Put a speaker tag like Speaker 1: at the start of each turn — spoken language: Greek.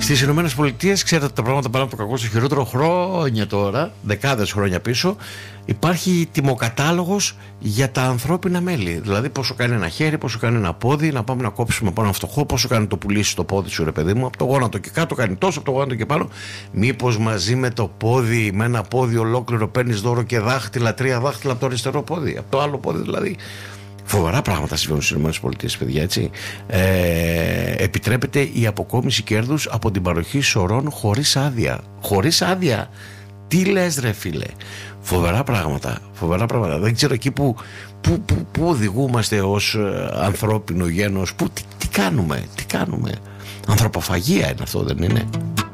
Speaker 1: Στις Ηνωμένες Πολιτείες, ξέρετε, τα πράγματα πάνε από το κακό στο χειρότερο χρόνια τώρα, δεκάδες χρόνια πίσω. Υπάρχει τιμοκατάλογος για τα ανθρώπινα μέλη. Δηλαδή, πόσο κάνει ένα χέρι, πόσο κάνει ένα πόδι, να πάμε να κόψουμε από ένα φτωχό, πόσο κάνει το πουλί στο πόδι σου, ρε παιδί μου, από το γόνατο και κάτω κάνει τόσο, από το γόνατο και πάνω. Μήπως μαζί με το πόδι, με ένα πόδι ολόκληρο, παίρνεις δώρο και δάχτυλα, 3 δάχτυλα από το αριστερό πόδι, από το άλλο πόδι δηλαδή. Φοβερά πράγματα συμβαίνουν στις ΗΠΑ, παιδιά, έτσι. Επιτρέπεται η αποκόμιση κέρδους από την παροχή σωρών χωρίς άδεια. Χωρίς άδεια. Τι λες, ρε φίλε? Φοβερά πράγματα. Φοβερά πράγματα. Δεν ξέρω εκεί που οδηγούμαστε ως ανθρώπινο γένος. Τι κάνουμε. Ανθρωποφαγία είναι αυτό, δεν είναι?